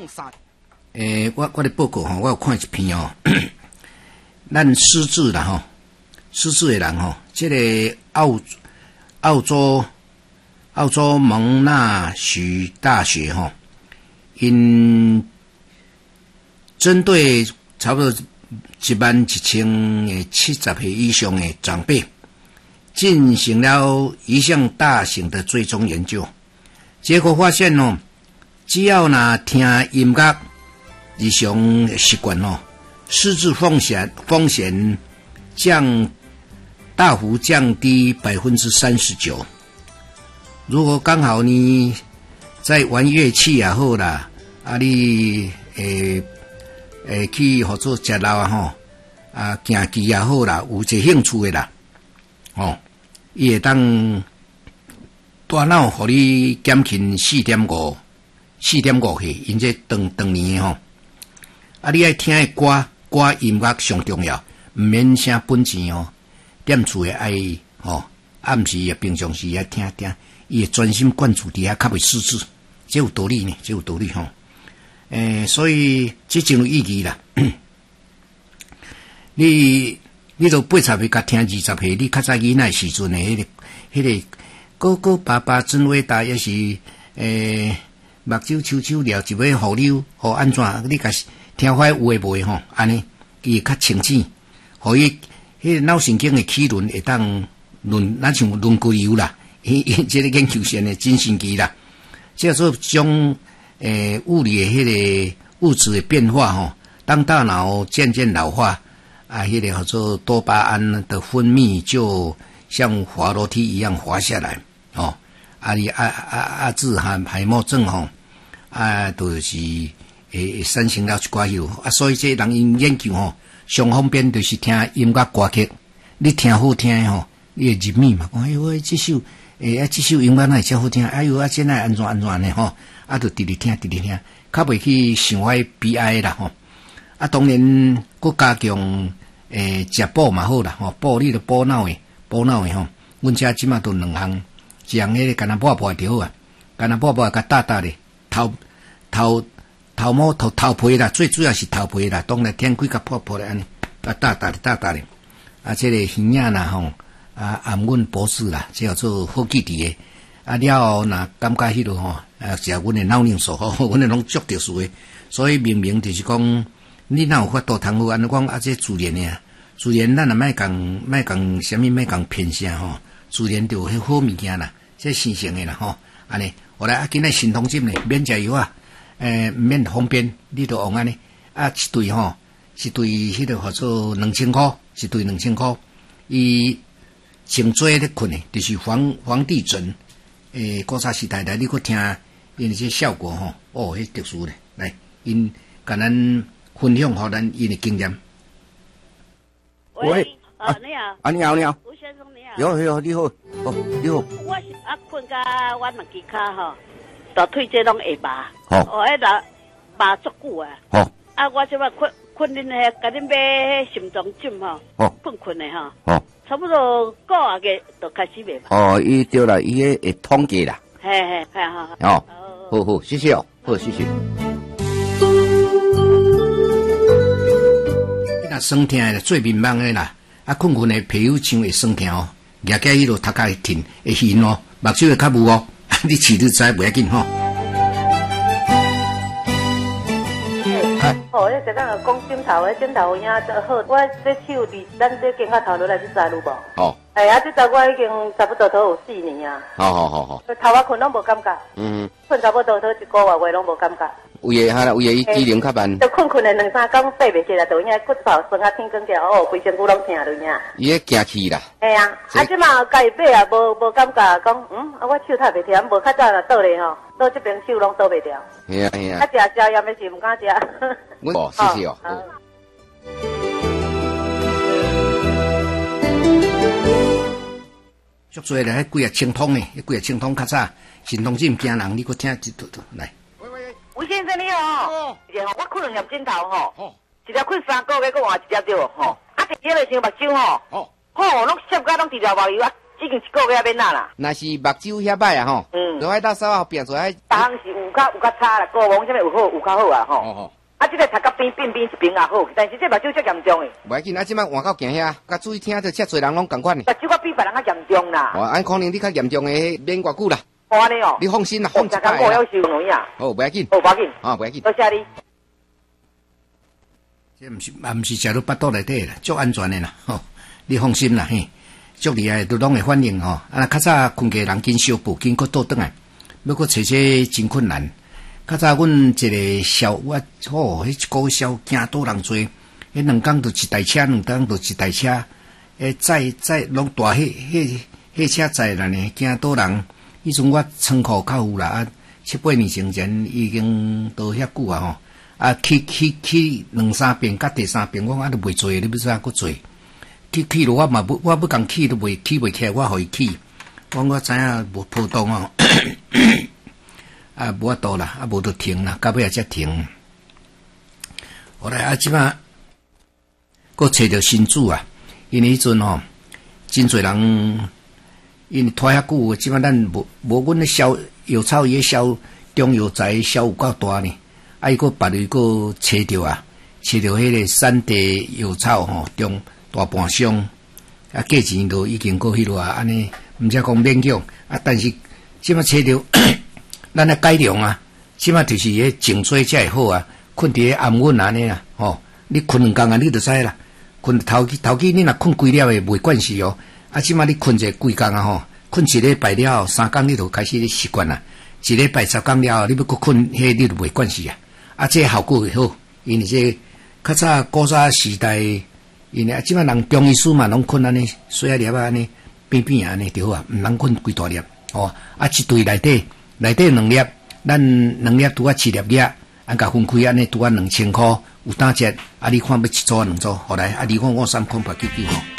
我的报告吼，我有看一篇哦，咱失智啦吼，失智的人吼，这个澳洲蒙纳许大学吼，因针对差不多11070岁以上的长辈，进行了一项大型的追踪研究，结果发现哦，只要听音乐日常习惯哦，失智风险大幅降低39%。如果刚好你在玩乐器也好啦，你去合作食老吼，行棋也好啦，有一个兴趣的啦，伊会当大脑互你减轻4.5岁，因这长年吼。你爱听的歌音乐上重要，唔免啥本钱哦。踮厝的爱暗时也平常时也听，伊会专心灌注伫遐，较袂失智。这有道理呢，这有道理吼。所以这真有意义啦。你都80岁甲听20岁，你较早囡仔时阵的迄个哥爸爸真伟大，也是目睭抽了一尾互溜，互安怎？你甲听话有诶无吼？安尼伊会较清醒，互伊迄个脑神经的齿轮会当咱像轮规游啦。伊这个研究线的真神奇啦。叫做将物理的迄个物质的变化吼，当大脑渐渐老化迄个叫做多巴胺的分泌就像滑楼梯一样滑下来哦。你阿兹海默症吼就是产生了一寡迄所以这人因研究吼，上方便就是听音乐歌曲，你听好听的吼，你会入迷嘛？讲我这首这首音乐哪会遮好听？这哪安怎呢吼？就直直听，较袂去想迄悲哀啦吼。当然，佮加强食补嘛好啦吼，补你著补脑的吼。阮遮即马都2项，一项迄个干那抹就好啊，干那抹甲搭咧，头毛头皮啦，最主要是头皮啦，当然天几甲破咧安尼，搭咧。这个耳仔啦吼。阮博士啦，这叫做好记伫诶。了后若感觉迄落吼，是阮诶脑凝素吼，阮诶拢足特殊诶。所以明就是讲，你哪有法度通好安尼讲这自然诶，自然咱也莫讲啥物，莫讲偏啥吼，自然就迄好物件啦，这生成诶啦吼。安尼，后来今仔心痛针咧，免食药啊，免方便，你都用安尼。一对吼，一对迄个叫做2000块，一对2000块，伊。颈椎咧困诶，就是黄帝枕，古早时代来，你搁听因这效果吼，迄特殊咧，来因甲咱分享互咱因诶经验。 喂， 你好， 吴先生你好。 有，你好，你好。 我是困甲我两只骹吼，大腿这拢会麻，迄个麻足久啊。我即摆困恁遐，甲恁买心脏针吼，困诶吼。差不多9个月就开始卖。 伊对啦，伊会统计啦。 嘿，好。 好，谢谢哦，好，谢谢。你若酸痛的最迷茫的啦，困的皮肤像会酸痛哦，夹迄落头壳会疼，会晕哦，目睭会较雾哦，你试你知袂要紧吼。 迄个咱讲枕头有影就好。我这手离咱这肩胛头落来，你知有无？这阵我已经差不多都有4年啊。好。头仔困拢无感觉。困差不多都1个月话拢无感觉。 有诶，伊机能较慢。 就困2、3工爬袂起来，就影骨头酸啊，天光起来，规身躯拢疼了影。 伊咧行气啦。 即马家己爬啊，无感觉，讲我手太袂疼，无较早若倒咧吼，倒这边手拢倒袂掉。 系啊。 食盐的是毋敢食。 谢谢哦。足多咧，迄几啊清通诶，迄几啊清通较早，心痛针惊人，你搁听一段来。 吴先生你好，我困2粒枕头吼，一粒困3个月，搁换1粒对吼，一日就像目睭吼，拢闪甲拢治疗目睭已经一个月免啦。 若是目睭遐歹啊吼，就爱到手后变做爱。 逐项是有较差啦，过往啥物有好有较好啊吼。哦。啊，这个擦甲边一边也好，但是这目睭足严重诶。 袂要紧，啊，即摆换到行遐，甲注意听着，遮侪人拢共款诶。 目睭我比别人较严重啦。 哦，按可能你较严重诶，免偌久啦。 哦，安尼哦。 你放心啦，放一摆啦。 我要收容易啊。 哦，袂要紧。 哦，袂要紧。 哦，袂要紧。 多谢你。 这毋是食到腹肚内底啦，足安全诶啦，吼，你放心啦，嘿，足厉害，都拢会反应吼。啊，较早困过人紧小步，紧佫倒转来，要佫找这真困难。较早阮一个小我迄一个小惊倒人多，迄2工就一台车，2工就一台车，载拢大迄车载啦呢，惊倒人。迄阵我仓库较有啦，啊，7、8年前已经都遐久啊吼。啊，去2、3遍，甲第3遍我都袂做，你要怎佫做？去落我要共去都袂起来，我互伊起。我知影无波动哦，啊无法度啦，啊无就停啦，到尾也才停。后来啊，即摆佫找着新主啊，因为迄阵吼，真侪人因为拖遐久，即摆咱无阮咧销药草伊销中药材销有够大呢。啊！伊个别类个找着啊，找着迄个山地药草吼，中大半箱啊，价钱都已经过迄落啊，安尼毋则讲勉强啊。但是即摆找着，咱咧改良啊，即摆就是迄静水才会好啊，困伫咧安稳安尼啦，吼，你困2工啊，你就知啦。困头起你若困几粒诶，袂关系哦。啊，即摆你困者几工啊吼，困1礼拜了后3工你就开始咧习惯啦。1礼拜10工了后，你要佫困，迄你就袂关系啊。啊，这效果会好，因为这较早古早时代，因为啊，即摆人中医师嘛，拢困安尼，细啊粒啊安尼，扁安尼就好啊，毋通困规大粒，哦，啊，一堆内底2粒，咱2粒拄啊7粒啊，按甲分开安尼拄啊2000块，有打折，啊，你看要1组2组，后来啊，你看我3块899吼。